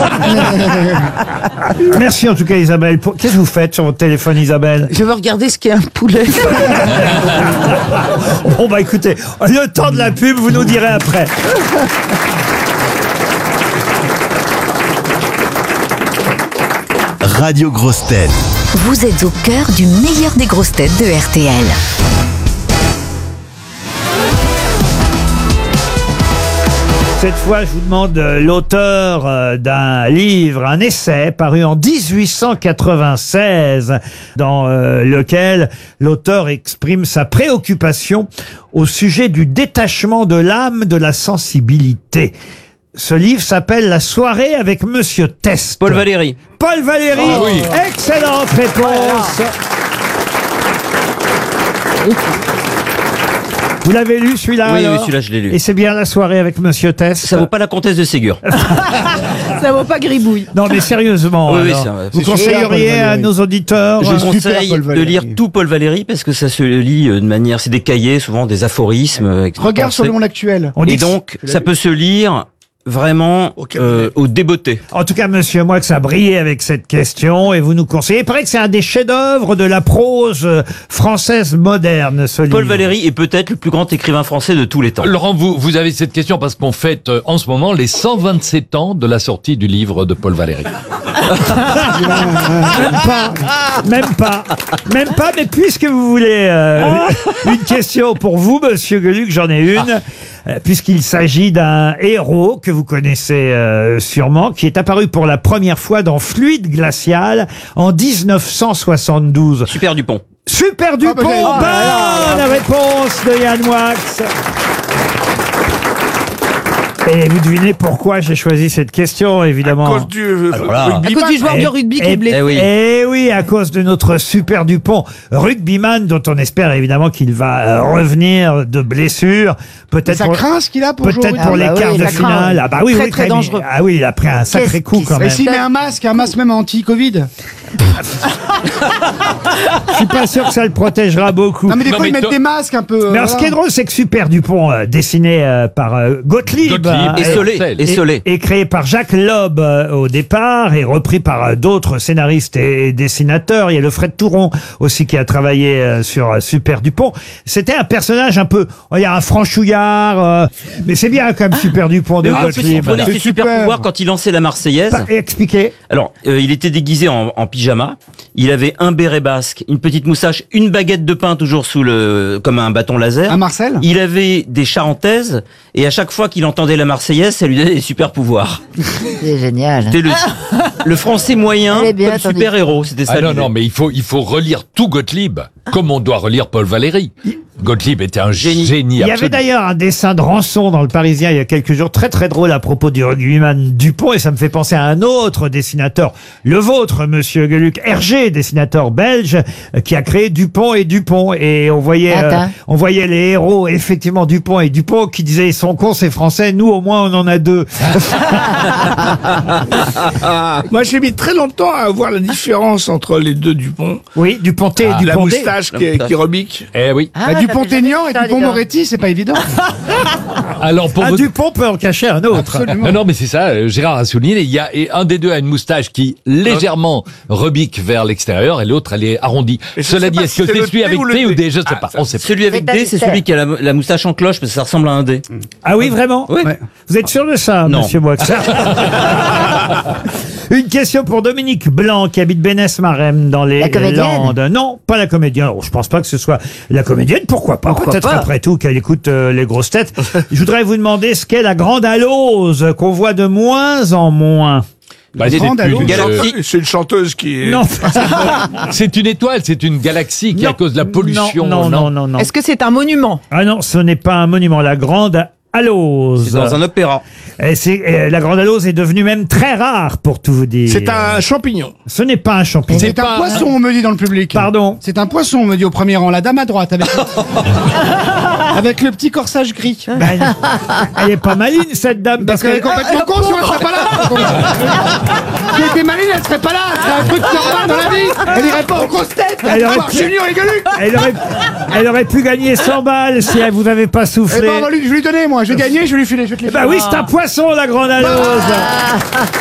Merci en tout cas Isabelle. Qu'est-ce que vous faites sur votre téléphone Isabelle? Je veux regarder ce qu'est un poulet. Bon bah écoutez, le temps de la pub, vous nous direz après. Radio Grosses Têtes. Vous êtes au cœur du meilleur des grosses têtes de RTL. Cette fois, je vous demande l'auteur d'un livre, un essai paru en 1896, dans lequel l'auteur exprime sa préoccupation au sujet du détachement de l'âme de la sensibilité. Ce livre s'appelle La soirée avec Monsieur Test. Paul Valéry. Paul Valéry. Ah oui. Excellente réponse. Vous l'avez lu celui-là? Oui, alors celui-là je l'ai lu. Et c'est bien La soirée avec Monsieur Test. Ça vaut pas la comtesse de Ségur. Ça vaut pas gribouille. Non mais sérieusement, Oui, alors, c'est vous conseilleriez à nos auditeurs Je conseille de lire tout Paul Valéry parce que ça se lit de manière, c'est des cahiers, souvent des aphorismes. Regarde sur le monde actuel. Et donc, ça peut se lire vraiment au débeauté. En tout cas, monsieur Moix a brillé avec cette question et vous nous conseillez. Il paraît que c'est un des chefs-d'œuvre de la prose française moderne, ce livre. Paul Valéry est peut-être le plus grand écrivain français de tous les temps. Laurent, vous avez cette question parce qu'on fête en ce moment les 127 ans de la sortie du livre de Paul Valéry. Même pas, mais puisque vous voulez une question pour vous, monsieur Gueluc, j'en ai une. Puisqu'il s'agit d'un héros que vous connaissez sûrement, qui est apparu pour la première fois dans Fluide glacial en 1972. Super Dupont. Super Dupont, bonne réponse de Yann Moix. Et vous devinez pourquoi j'ai choisi cette question, évidemment. À cause du À cause du joueur de rugby qui est blessé. Eh oui, à cause de notre Super Dupont, rugbyman, dont on espère évidemment qu'il va revenir de blessure. Peut-être ça craint ce qu'il a pour jouer. Peut-être pour les quarts de finale. Ah bah oui, très, très dangereux. Ah oui, il a pris un sacré coup quand même. Et s'il met un masque même anti-Covid. Je suis pas sûr que ça le protégera beaucoup. Non mais des fois ils mettent des masques un peu. Mais alors, ce qui est drôle, c'est que Super Dupont, dessiné par Gottlieb, et créé par Jacques Loeb au départ, et repris par d'autres scénaristes et dessinateurs. Il y a le Fred Touron aussi qui a travaillé sur Super Dupont. C'était un personnage un peu, il y a un franchouillard, mais c'est bien quand même Super Dupont de Gottlieb. Il prenait ses super pouvoirs quand il lançait la Marseillaise. Expliquez. Alors, il était déguisé en pyjama. Il avait un béret basque, une petite moustache, une baguette de pain toujours comme un bâton laser. Un Marcel. Il avait des charentaises et à chaque fois qu'il entendait la Marseillaise, ça lui donnait des super pouvoirs. C'est génial. C'était le français moyen comme super héros. C'était ça. Non, mais il faut relire tout Gottlieb comme on doit relire Paul Valéry. Gottlieb était un génie Il y absolu. avait d'ailleurs un dessin de Rançon dans le Parisien il y a quelques jours, très très drôle à propos du rugbyman Dupont, et ça me fait penser à un autre dessinateur, le vôtre, monsieur Gueluc, Hergé, dessinateur belge, qui a créé Dupont et Dupont, et on voyait les héros, effectivement, Dupont et Dupont, qui disaient ils sont cons, c'est français, nous au moins on en a deux. Moi j'ai mis très longtemps à voir la différence entre les deux Dupont. Oui, Duponté et Duponté. La moustache qui rebique. Eh oui. Dupont-Aignan et Dupont-Moretti, c'est pas évident. Alors pour un Dupont peut en cacher un autre. Absolument. Non, mais c'est ça, Gérard a souligné, il y a un des deux a une moustache qui légèrement rebique vers l'extérieur et l'autre elle est arrondie. Cela dit, est-ce que c'est celui avec T ou D? Je sais pas, on sait pas. Celui avec D, c'est celui qui a la moustache en cloche parce que ça ressemble à un D. Ah oui, vraiment? Oui. Ouais. Vous êtes sûr de ça, Non. monsieur Moix? Une question pour Dominique Blanc qui habite Bénès-Marem dans les Landes. Non, pas la comédienne. Alors, je pense pas que ce soit la comédienne. Pourquoi pas? Peut-être après tout qu'elle écoute les grosses têtes. Je voudrais vous demander ce qu'est la grande alose qu'on voit de moins en moins. C'est une chanteuse qui est... Non. C'est une étoile, c'est une galaxie qui, à cause de la pollution. Non. Est-ce que c'est un monument? Ah non, ce n'est pas un monument. La grande alose. C'est dans un opéra. La grande alose est devenue même très rare, pour tout vous dire. C'est un champignon. Ce n'est pas un champignon. C'est un poisson, on me dit dans le public. Pardon? C'est un poisson, on me dit au premier rang, la dame à droite, avec le petit corsage gris. Ben, elle est pas maligne, cette dame. Parce qu'elle est complètement con, sinon elle serait pas là. Si elle était maligne, elle serait pas là. C'est un truc normal dans la vie. Elle irait pas aux grosses têtes. Elle aurait pu gagner 100 balles si elle vous avait pas soufflé. Eh ben, je vais lui donner, moi. Je vais gagner, je vais lui filer. Je vais te les Bah oui, c'est un poisson, la grande alose.